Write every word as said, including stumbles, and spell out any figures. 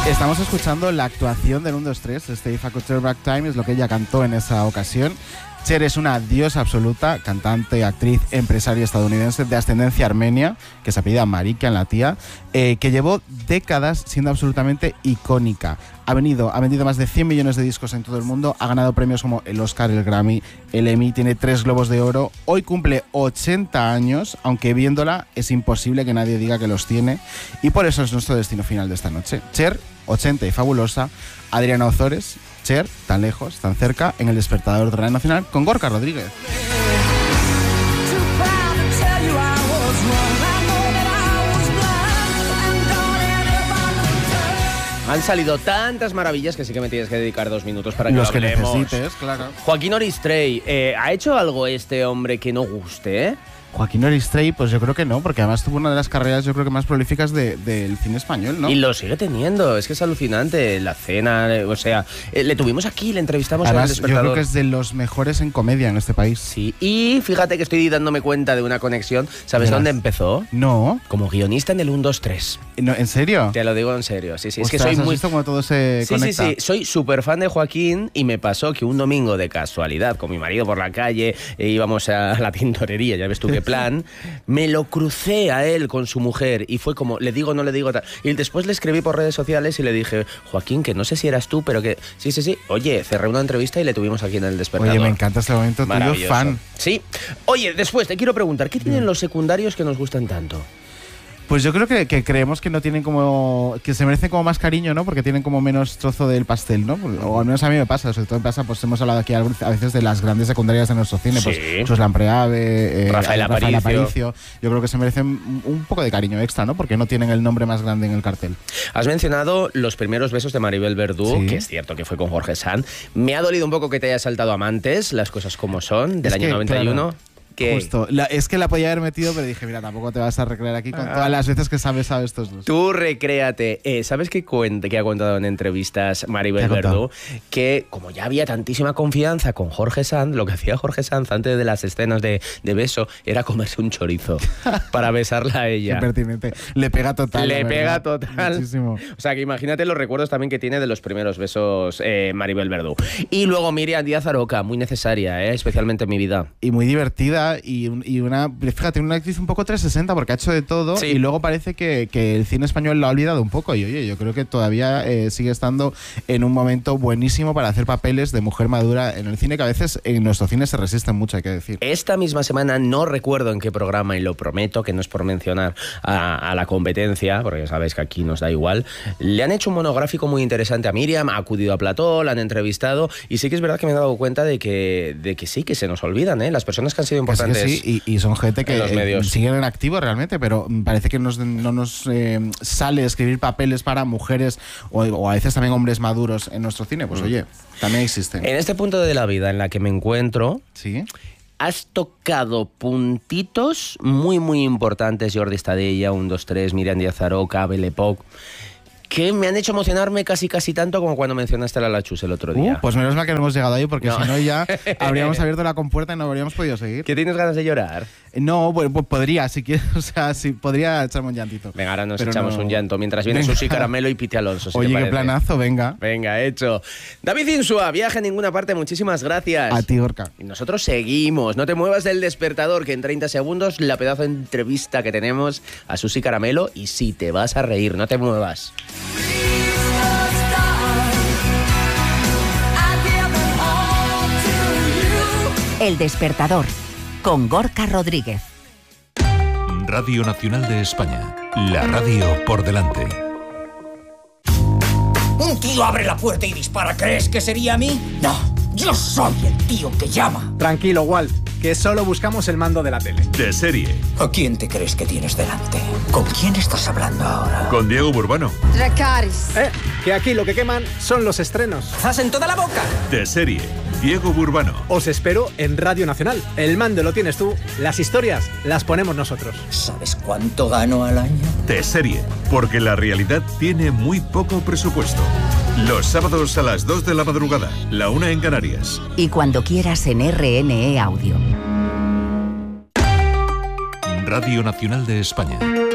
Estamos escuchando la actuación del uno dos tres, este If I Could Turn Back Time, es lo que ella cantó en esa ocasión. Cher es una diosa absoluta, cantante, actriz, empresaria estadounidense de ascendencia armenia, que se apellida Marikian, la tía, eh, que llevó décadas siendo absolutamente icónica. Ha, venido, ha vendido más de cien millones de discos en todo el mundo, ha ganado premios como el Oscar, el Grammy, el Emmy, tiene tres Globos de Oro. Hoy cumple ochenta años, aunque viéndola es imposible que nadie diga que los tiene, y por eso es nuestro destino final de esta noche. Cher, ochenta y fabulosa. Adriana Ozores, Cher, tan lejos, tan cerca, en El Despertador de Radio Nacional con Gorka Rodríguez. Han salido tantas maravillas que sí que me tienes que dedicar dos minutos para que Los lo que hablemos. necesites, claro. Joaquín Oristrey, eh, ¿ha hecho algo este hombre que no guste, eh? Joaquín Oristrey, pues yo creo que no, porque además tuvo una de las carreras yo creo que más prolíficas de, del cine español, ¿no? Y lo sigue teniendo, es que es alucinante. La cena, o sea, eh, le tuvimos aquí, le entrevistamos además, en El Despertador. yo creo que es de los mejores en comedia en este país. Sí, y fíjate que estoy dándome cuenta de una conexión. ¿Sabes Verás. dónde empezó? No. Como guionista en el uno dos tres. no, ¿En serio? Te lo digo en serio, sí, sí. Ostras, es que soy ¿has muy... visto cómo todo se Sí, conecta? sí, sí, soy súper fan de Joaquín y me pasó que un domingo de casualidad con mi marido por la calle e íbamos a la tintorería, ya ves tú qué plan, me lo crucé a él con su mujer y fue como, le digo, no le digo tal. Y después le escribí por redes sociales y le dije, Joaquín, que no sé si eras tú, pero que sí, sí, sí. Oye, cerré una entrevista y le tuvimos aquí en El Despertador. Oye, me encanta este momento tuyo, Maravilloso. fan. Sí. Oye, después te quiero preguntar, ¿qué tienen los secundarios que nos gustan tanto? Pues yo creo que, que creemos que no tienen como... que se merecen como más cariño, ¿no? Porque tienen como menos trozo del pastel, ¿no? O al menos a mí me pasa, sobre todo me pasa, pues hemos hablado aquí a veces de las grandes secundarias de nuestro cine, Sí. pues Chuslan Preave, eh, Rafael Aparicio. Aparicio. Yo creo que se merecen un poco de cariño extra, ¿no? Porque no tienen el nombre más grande en el cartel. Has mencionado los primeros besos de Maribel Verdú, Sí. que es cierto que fue con Jorge Sanz. Me ha dolido un poco que te haya saltado Amantes, las cosas como son, del Es año que, noventa y uno. claro. Que Justo. La, es que la podía haber metido, pero dije, mira, tampoco te vas a recrear aquí con Ah. todas las veces que sabes a estos dos. Tú recréate. Eh, ¿Sabes qué cuenta, que ha contado en entrevistas Maribel ¿Qué ha Verdú? contado? Que como ya había tantísima confianza con Jorge Sanz, lo que hacía Jorge Sanz antes de las escenas de, de beso era comerse un chorizo para besarla a Qué ella. pertinente. Le pega total. Le la pega verdad. total. Muchísimo. O sea, que imagínate los recuerdos también que tiene de los primeros besos eh, Maribel Verdú. Y luego Miriam Díaz Aroca, muy necesaria, eh, especialmente en mi vida. Y muy divertida y, un- y una, fíjate, una actriz un poco trescientos sesenta porque ha hecho de todo Sí. y luego parece que, que el cine español lo ha olvidado un poco y oye, yo creo que todavía eh, sigue estando en un momento buenísimo para hacer papeles de mujer madura en el cine, que a veces en nuestro cine se resisten mucho, hay que decir. Esta misma semana, no recuerdo en qué programa, y lo prometo que no es por mencionar a, a la competencia, porque ya sabéis que aquí nos da igual, le han hecho un monográfico muy interesante a Miriam, ha acudido a Plató, la han entrevistado, y sí que es verdad que me he dado cuenta de que, de que sí, que se nos olvidan, ¿eh? Las personas que han sido Que sí, que importantes. sí, y, y son gente que en los eh, medios. siguen en activo realmente, pero parece que nos, no nos eh, sale escribir papeles para mujeres o, o a veces también hombres maduros en nuestro cine. Pues Mm. oye, también existen. En este punto de la vida en la que me encuentro, Sí. has tocado puntitos muy, muy importantes, Jordi Estadella, uno dos tres, Miriam Díaz Aroca, Belle Époque, que me han hecho emocionarme casi casi tanto como cuando mencionaste a la Lachus el otro día. Uh, pues menos mal que no hemos llegado ahí, porque No. si no ya habríamos abierto la compuerta y no habríamos podido seguir. ¿Que tienes ganas de llorar? No, bueno, pues podría, si quieres, o sea, si podría echarme un llantito. Venga, ahora nos Pero echamos no. un llanto mientras viene Venga. Susi Caramelo y Piti Alonso. si Oye, te qué parece. planazo, venga. Venga, hecho. David Insua, viaje a ninguna parte, muchísimas gracias. A ti, Gorka. Y nosotros seguimos. No te muevas del despertador, que en treinta segundos la pedazo de entrevista que tenemos a Susi Caramelo, y sí, te vas a reír, no te muevas. El Despertador, con Gorka Rodríguez. Radio Nacional de España. La radio por delante. Un tío abre la puerta y dispara. ¿Crees que sería a mí? No, yo soy el tío que llama. Tranquilo, Walt, que solo buscamos el mando de la tele. De serie. ¿A quién te crees que tienes delante? ¿Con quién estás hablando ahora? Con Diego Burbano. Dracarys. Eh, que aquí lo que queman son los estrenos. ¡Zas en toda la boca! De serie. Diego Burbano. Os espero en Radio Nacional. El mando lo tienes tú, las historias las ponemos nosotros. ¿Sabes cuánto gano al año? De serie. Porque la realidad tiene muy poco presupuesto. Los sábados a las dos de la madrugada. La una en Canarias. Y cuando quieras en R N E Audio. Radio Nacional de España.